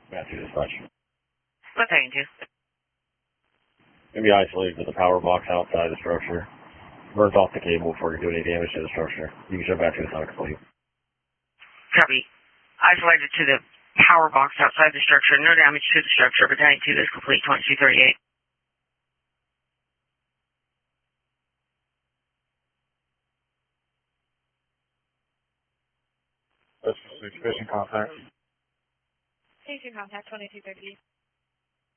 Matthew dispatch. What's I do? Maybe isolated to the power box outside the structure. Burns off the cable before you do any damage to the structure. You can shut Matthew not complete. Copy. Isolated to the power box outside the structure. No damage to the structure. Battalion 2 is complete. 2238. That's sufficient contact. Station contact 2238.